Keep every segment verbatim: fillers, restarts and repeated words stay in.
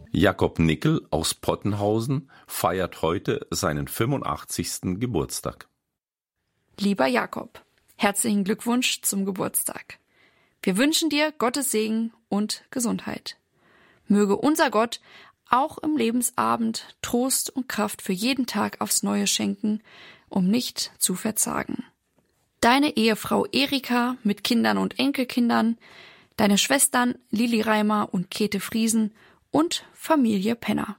Jakob Nickel aus Pottenhausen feiert heute seinen fünfundachtzigsten Geburtstag. Lieber Jakob, herzlichen Glückwunsch zum Geburtstag. Wir wünschen dir Gottes Segen und Gesundheit. Möge unser Gott auch im Lebensabend Trost und Kraft für jeden Tag aufs Neue schenken, um nicht zu verzagen. Deine Ehefrau Erika mit Kindern und Enkelkindern, deine Schwestern Lili Reimer und Käthe Friesen und Familie Penner.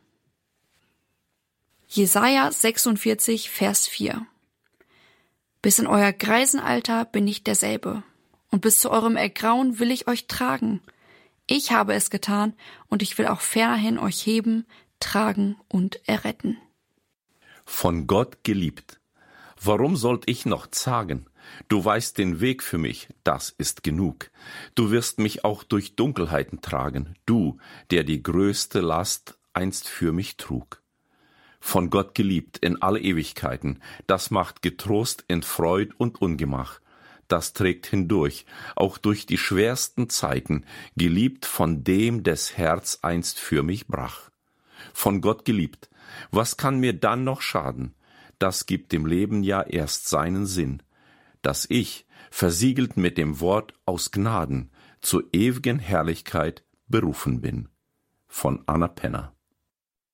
Jesaja sechsundvierzig, Vers vier. Bis in euer Greisenalter bin ich derselbe, und bis zu eurem Ergrauen will ich euch tragen. Ich habe es getan, und ich will auch fernerhin euch heben, tragen und erretten. Von Gott geliebt. Warum sollt ich noch zagen? Du weißt den Weg für mich, das ist genug. Du wirst mich auch durch Dunkelheiten tragen, du, der die größte Last einst für mich trug. Von Gott geliebt in alle Ewigkeiten, das macht getrost in Freud und Ungemach. Das trägt hindurch, auch durch die schwersten Zeiten, geliebt von dem des Herz einst für mich brach. Von Gott geliebt, was kann mir dann noch schaden? Das gibt dem Leben ja erst seinen Sinn, dass ich, versiegelt mit dem Wort aus Gnaden, zur ewigen Herrlichkeit berufen bin. Von Anna Penner.